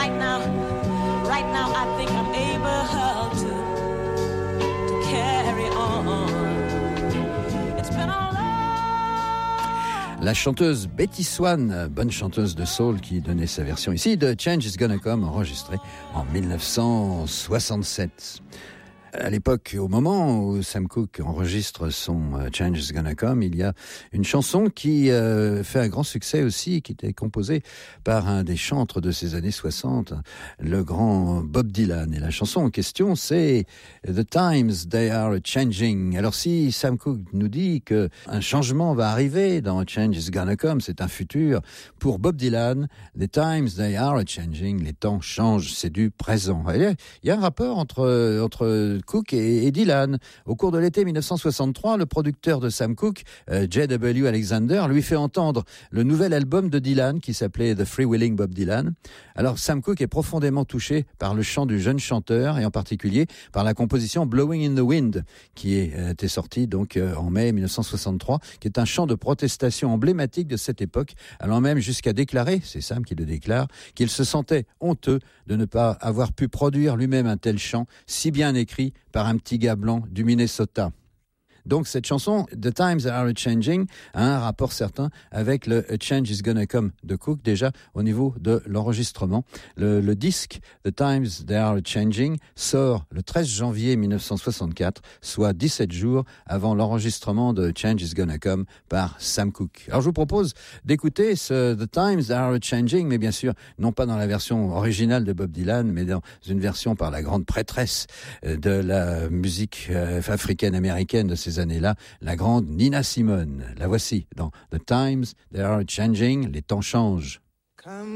Right now I think I'm able to carry on. It's been a long... La chanteuse Betty Swan, bonne chanteuse de soul qui donnait sa version ici de Change is Gonna Come, enregistrée en 1967. À l'époque, au moment où Sam Cooke enregistre son Change is Gonna Come, il y a une chanson qui fait un grand succès aussi, qui était composée par un des chantres de ces années 60, le grand Bob Dylan. Et la chanson en question, c'est The Times They Are Changing. Alors si Sam Cooke nous dit que un changement va arriver dans Change is Gonna Come, c'est un futur, pour Bob Dylan, The Times They Are Changing, les temps changent, c'est du présent. Il y a un rapport entre Cooke et Dylan. Au cours de l'été 1963, le producteur de Sam Cooke, J.W. Alexander, lui fait entendre le nouvel album de Dylan qui s'appelait The Freewheeling Bob Dylan. Alors Sam Cooke est profondément touché par le chant du jeune chanteur et en particulier par la composition Blowing in the Wind qui était sortie donc en mai 1963, qui est un chant de protestation emblématique de cette époque, allant même jusqu'à déclarer, c'est Sam qui le déclare, qu'il se sentait honteux de ne pas avoir pu produire lui-même un tel chant si bien écrit par un petit gars blanc du Minnesota. Donc cette chanson, The Times Are Changing, a un rapport certain avec le Change is Gonna Come de Cooke, déjà au niveau de l'enregistrement. Le disque The Times They Are Changing sort le 13 janvier 1964, soit 17 jours avant l'enregistrement de Change is Gonna Come par Sam Cooke. Alors je vous propose d'écouter ce The Times Are Changing, mais bien sûr non pas dans la version originale de Bob Dylan, mais dans une version par la grande prêtresse de la musique africaine-américaine de ces années-là, la grande Nina Simone. La voici dans The Times They Are Changing, les temps changent.